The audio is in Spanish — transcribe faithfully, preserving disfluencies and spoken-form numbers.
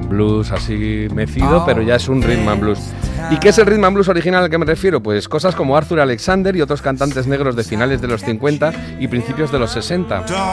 un blues así mecido, pero ya es un rhythm and blues. ¿Y qué es el rhythm and blues original al que me refiero? Pues cosas como Arthur Alexander y otros cantantes negros de finales de los cincuenta y principios de los sesenta.